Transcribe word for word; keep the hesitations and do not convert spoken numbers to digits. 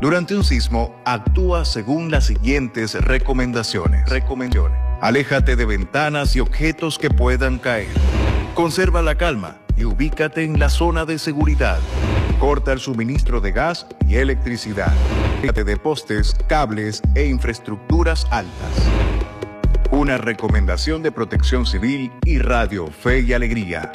Durante un sismo, actúa según las siguientes recomendaciones. Recomendaciones. Aléjate de ventanas y objetos que puedan caer. Conserva la calma y ubícate en la zona de seguridad. Corta el suministro de gas y electricidad. Aléjate de postes, cables e infraestructuras altas. Una recomendación de Protección Civil y Radio Fe y Alegría.